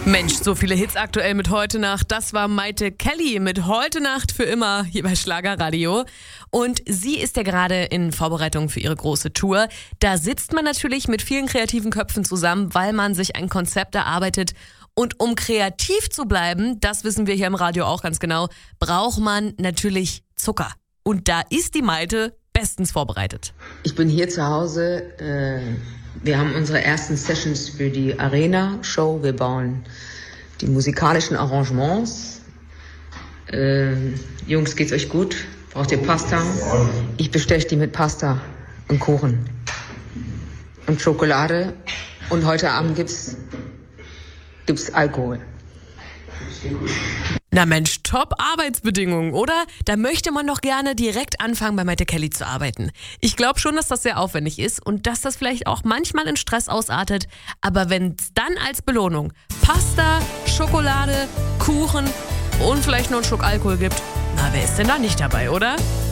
Mensch, so viele Hits aktuell mit Heute Nacht. Das war Maite Kelly mit Heute Nacht für immer hier bei Schlagerradio. Und sie ist ja gerade in Vorbereitung für ihre große Tour. Da sitzt man natürlich mit vielen kreativen Köpfen zusammen, weil man sich ein Konzept erarbeitet. Und um kreativ zu bleiben, das wissen wir hier im Radio auch ganz genau, braucht man natürlich Zucker. Und da ist die Maite bestens vorbereitet. Ich bin hier zu Hause. Wir haben unsere ersten Sessions für die Arena-Show. Wir bauen die musikalischen Arrangements. Jungs, geht's euch gut? Braucht ihr Pasta? Ich besteche die mit Pasta und Kuchen und Schokolade. Und heute Abend gibt's Alkohol. Na Mensch, top Arbeitsbedingungen, oder? Da möchte man doch gerne direkt anfangen, bei Maite Kelly zu arbeiten. Ich glaube schon, dass das sehr aufwendig ist und dass das vielleicht auch manchmal in Stress ausartet. Aber wenn es dann als Belohnung Pasta, Schokolade, Kuchen und vielleicht noch einen Schluck Alkohol gibt, na, wer ist denn da nicht dabei, oder?